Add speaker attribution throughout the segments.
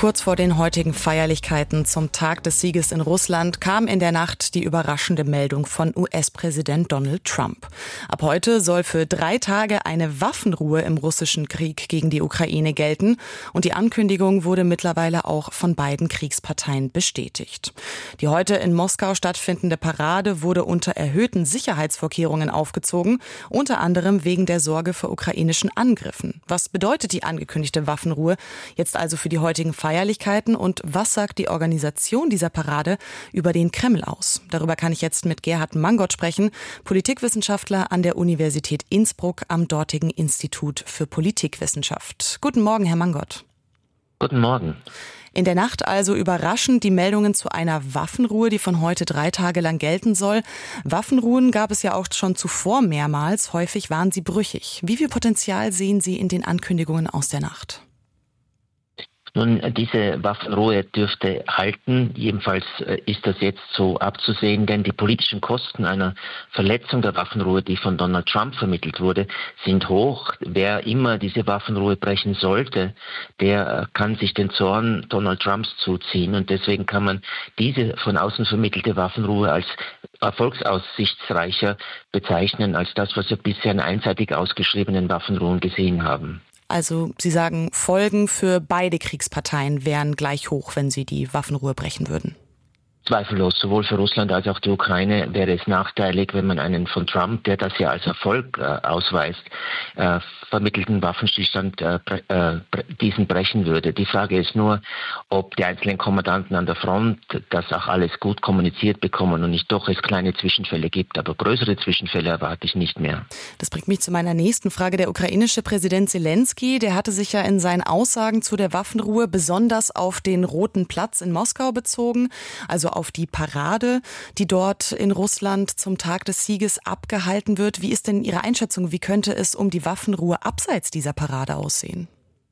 Speaker 1: Kurz vor den heutigen Feierlichkeiten zum Tag des Sieges in Russland kam in der Nacht die überraschende Meldung von US-Präsident Donald Trump. Ab heute soll für 3 Tage eine Waffenruhe im russischen Krieg gegen die Ukraine gelten. Und die Ankündigung wurde mittlerweile auch von beiden Kriegsparteien bestätigt. Die heute in Moskau stattfindende Parade wurde unter erhöhten Sicherheitsvorkehrungen aufgezogen, unter anderem wegen der Sorge vor ukrainischen Angriffen. Was bedeutet die angekündigte Waffenruhe jetzt also für die heutigen Feierlichkeiten und was sagt die Organisation dieser Parade über den Kreml aus? Darüber kann ich jetzt mit Gerhard Mangot sprechen, Politikwissenschaftler an der Universität Innsbruck am dortigen Institut für Politikwissenschaft. Guten Morgen, Herr Mangot.
Speaker 2: Guten Morgen.
Speaker 1: In der Nacht also überraschend die Meldungen zu einer Waffenruhe, die von heute 3 Tage lang gelten soll. Waffenruhen gab es ja auch schon zuvor mehrmals. Häufig waren sie brüchig. Wie viel Potenzial sehen Sie in den Ankündigungen aus der Nacht?
Speaker 2: Nun, diese Waffenruhe dürfte halten. Jedenfalls ist das jetzt so abzusehen, denn die politischen Kosten einer Verletzung der Waffenruhe, die von Donald Trump vermittelt wurde, sind hoch. Wer immer diese Waffenruhe brechen sollte, der kann sich den Zorn Donald Trumps zuziehen. Und deswegen kann man diese von außen vermittelte Waffenruhe als erfolgsaussichtsreicher bezeichnen als das, was wir bisher in einseitig ausgeschriebenen Waffenruhen gesehen haben.
Speaker 1: Also Sie sagen, Folgen für beide Kriegsparteien wären gleich hoch, wenn sie die Waffenruhe brechen würden.
Speaker 2: Zweifellos, sowohl für Russland als auch die Ukraine wäre es nachteilig, wenn man einen von Trump, der das ja als Erfolg ausweist, vermittelten Waffenstillstand diesen brechen würde. Die Frage ist nur, ob die einzelnen Kommandanten an der Front das auch alles gut kommuniziert bekommen und nicht doch es kleine Zwischenfälle gibt. Aber größere Zwischenfälle erwarte ich nicht mehr.
Speaker 1: Das bringt mich zu meiner nächsten Frage. Der ukrainische Präsident Zelensky, der hatte sich ja in seinen Aussagen zu der Waffenruhe besonders auf den Roten Platz in Moskau bezogen, also auf die Parade, die dort in Russland zum Tag des Sieges abgehalten wird. Wie ist denn Ihre Einschätzung? Wie könnte es um die Waffenruhe abseits dieser Parade aussehen?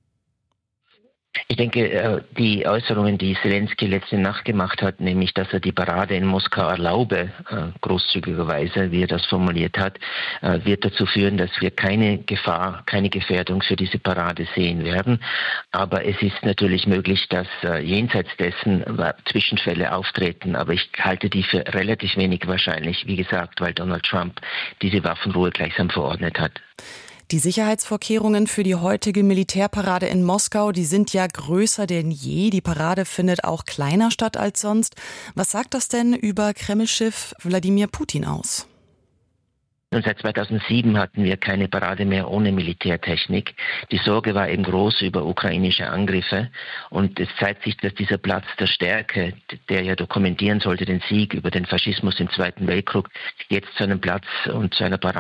Speaker 2: Ich denke, die Äußerungen, die Zelensky letzte Nacht gemacht hat, nämlich, dass er die Parade in Moskau erlaube, großzügigerweise, wie er das formuliert hat, wird dazu führen, dass wir keine Gefahr, keine Gefährdung für diese Parade sehen werden. Aber es ist natürlich möglich, dass jenseits dessen Zwischenfälle auftreten. Aber ich halte die für relativ wenig wahrscheinlich, wie gesagt, weil Donald Trump diese Waffenruhe gleichsam verordnet hat.
Speaker 1: Die Sicherheitsvorkehrungen für die heutige Militärparade in Moskau, die sind ja größer denn je. Die Parade findet auch kleiner statt als sonst. Was sagt das denn über Kreml-Chef Wladimir Putin aus?
Speaker 2: Und seit 2007 hatten wir keine Parade mehr ohne Militärtechnik. Die Sorge war eben groß über ukrainische Angriffe. Und es zeigt sich, dass dieser Platz der Stärke, der ja dokumentieren sollte den Sieg über den Faschismus im Zweiten Weltkrieg, jetzt zu einem Platz und zu einer Parade